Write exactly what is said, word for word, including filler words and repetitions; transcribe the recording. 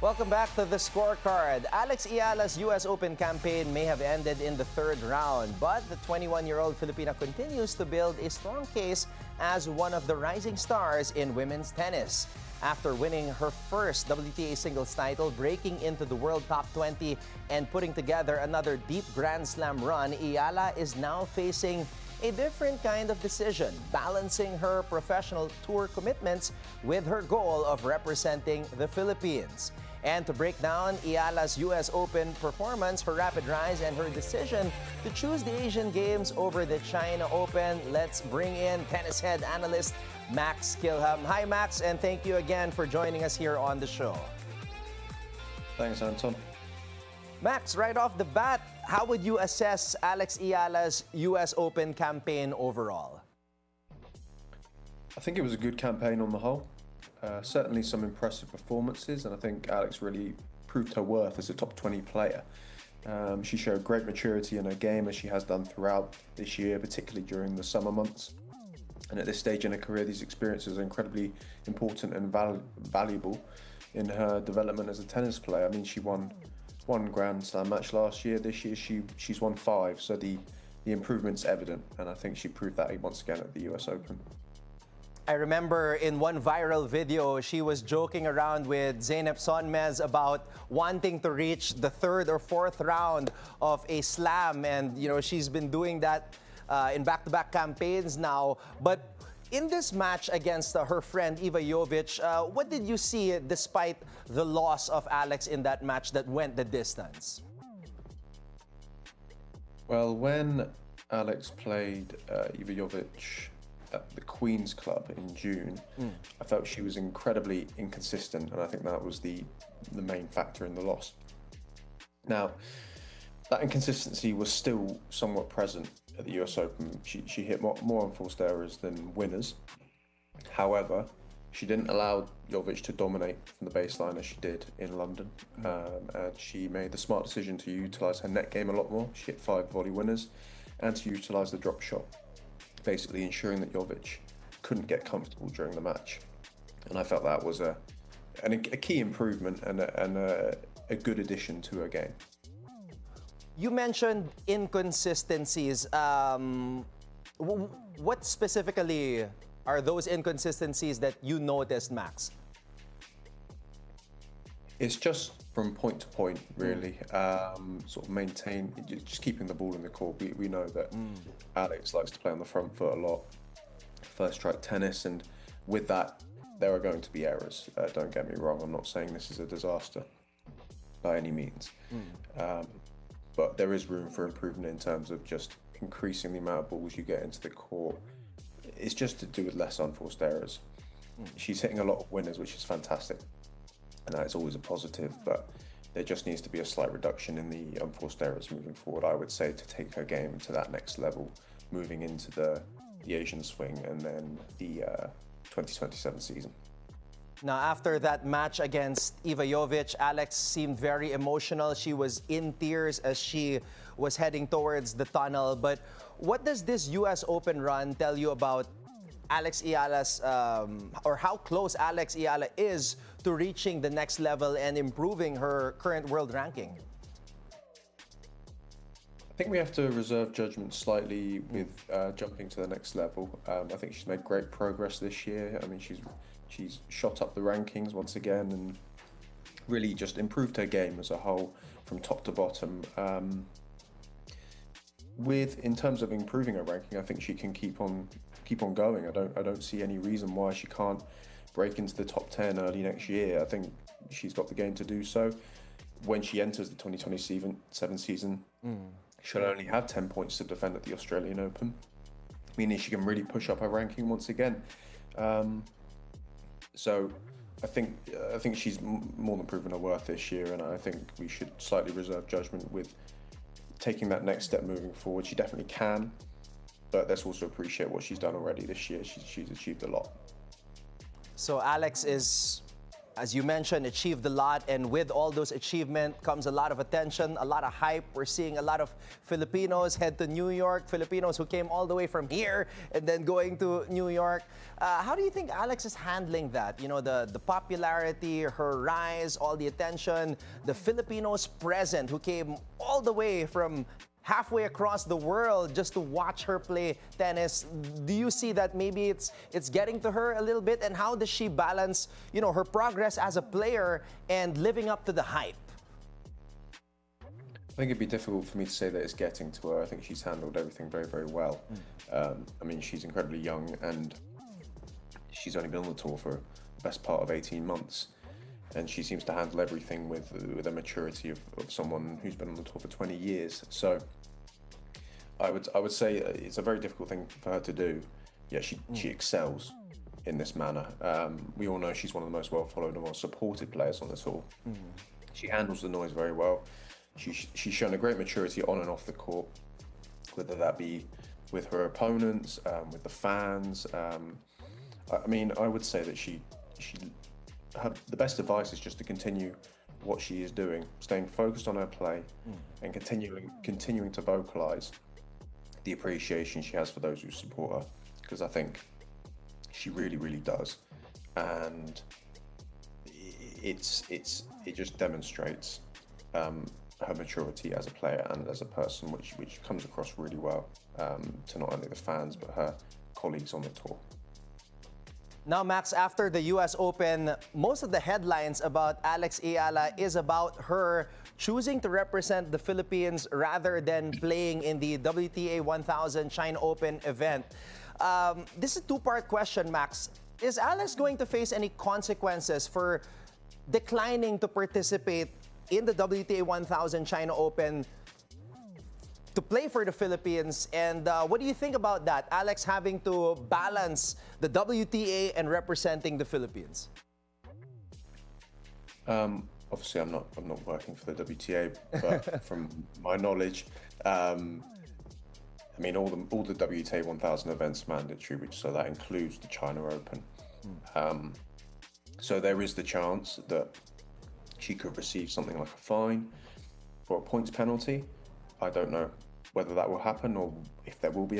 Welcome back to the scorecard. Alex Eala's U S Open campaign may have ended in the third round, but the twenty-one-year-old Filipina continues to build a strong case as one of the rising stars in women's tennis. After winning her first W T A singles title, breaking into the world top twenty, and putting together another deep Grand Slam run, Eala is now facing a different kind of decision, balancing her professional tour commitments with her goal of representing the Philippines. And to break down Eala's U S Open performance, her rapid rise, and her decision to choose the Asian Games over the China Open, let's bring in tennis head analyst Max Kilham. Hi, Max, and thank you again for joining us here on the show. Thanks, Anton. Max, right off the bat, how would you assess Alex Eala's U S Open campaign overall? I think it was a good campaign on the whole. Uh, certainly some impressive performances, and I think Alex really proved her worth as a top twenty player. Um, she showed great maturity in her game, as she has done throughout this year, particularly during the summer months. And at this stage in her career, these experiences are incredibly important and val valuable in her development as a tennis player. I mean, she won one Grand Slam match last year. This year, she she's won five, so the, the improvement's evident, and I think she proved that once again at the U S Open. I remember in one viral video, she was joking around with Zeynep Sonmez about wanting to reach the third or fourth round of a slam. And, you know, she's been doing that uh, in back-to-back campaigns now. But in this match against uh, her friend Iva Jovic, uh, what did you see despite the loss of Alex in that match that went the distance? Well, when Alex played uh, Iva Jovic at the Queen's Club in June, mm. I felt she was incredibly inconsistent, and I think that was the the main factor in the loss. Now, that inconsistency was still somewhat present at the U S Open. She, she hit more, more unforced errors than winners. However, she didn't allow Jovic to dominate from the baseline as she did in London, um, and she made the smart decision to utilise her net game a lot more. She hit five volley winners, and to utilise the drop shot, basically ensuring that Jovic couldn't get comfortable during the match. And I felt that was a, an, a key improvement and, a, and a, a good addition to her game. You mentioned inconsistencies. Um, what specifically are those inconsistencies that you noticed, Max? It's just from point to point, really. Mm. Um, sort of maintain, just keeping the ball in the court. We, we know that mm. Alex likes to play on the front foot a lot, first strike tennis, and with that, there are going to be errors. Uh, don't get me wrong, I'm not saying this is a disaster by any means. Mm. Um, but there is room for improvement in terms of just increasing the amount of balls you get into the court. It's just to do with less unforced errors. Mm. She's hitting a lot of winners, which is fantastic. And that's always a positive, but there just needs to be a slight reduction in the unforced errors moving forward, I would say, to take her game to that next level, moving into the, the Asian swing and then the uh, twenty twenty-seven season. Now, after that match against Iva Jovic, Alex seemed very emotional. She was in tears as she was heading towards the tunnel. But what does this U S Open run tell you about Alex Eala's, um, or how close Alex Eala is to reaching the next level and improving her current world ranking? I think we have to reserve judgment slightly with uh, jumping to the next level. Um, I think she's made great progress this year. I mean, she's she's shot up the rankings once again and really just improved her game as a whole from top to bottom. Um, with in terms of improving her ranking, I think she can keep on keep on going. I don't I don't see any reason why she can't break into the top ten early next year. I think she's got the game to do so. When she enters the twenty twenty-seven season, mm. she'll only have ten points to defend at the Australian Open, meaning she can really push up her ranking once again. Um, so I think I think she's more than proven her worth this year, and I think we should slightly reserve judgment with taking that next step moving forward. She definitely can, but let's also appreciate what she's done already this year. She's, she's achieved a lot. So Alex is as you mentioned, achieved a lot, and with all those achievements comes a lot of attention, a lot of hype. We're seeing a lot of Filipinos head to New York, Filipinos who came all the way from here and then going to New York. Uh, how do you think Alex is handling that? You know, the, the popularity, her rise, all the attention, the Filipinos present who came all the way from halfway across the world just to watch her play tennis. Do you see that maybe it's it's getting to her a little bit? And how does she balance, you know, her progress as a player and living up to the hype? I think it'd be difficult for me to say that it's getting to her. I think she's handled everything very, very well. Mm. Um, I mean, she's incredibly young and she's only been on the tour for the best part of eighteen months. And she seems to handle everything with with a maturity of, of someone who's been on the tour for twenty years. So I would I would say it's a very difficult thing for her to do. Yeah, she mm. she excels in this manner. Um, we all know she's one of the most well followed and well supported players on the tour. Mm. She handles the noise very well. She she's shown a great maturity on and off the court, whether that be with her opponents, um, with the fans. Um, I, I mean, I would say that she she. Her, the best advice is just to continue what she is doing, staying focused on her play mm. and continuing continuing to vocalize the appreciation she has for those who support her, because I think she really, really does. And it's it's it just demonstrates um, her maturity as a player and as a person, which which comes across really well um, to not only the fans but her colleagues on the tour. Now, Max, after the U S Open, most of the headlines about Alex Eala is about her choosing to represent the Philippines rather than playing in the W T A one thousand China Open event. Um, this is a two-part question, Max. Is Alex going to face any consequences for declining to participate in the W T A one thousand China Open to play for the Philippines? And uh, what do you think about that? Alex having to balance the W T A and representing the Philippines? Um, obviously, I'm not I'm not working for the W T A, but from my knowledge, um, I mean, all the all the W T A one thousand events are mandatory, which so that includes the China Open. Mm. Um, so there is the chance that she could receive something like a fine or a points penalty. I don't know whether that will happen or if there will be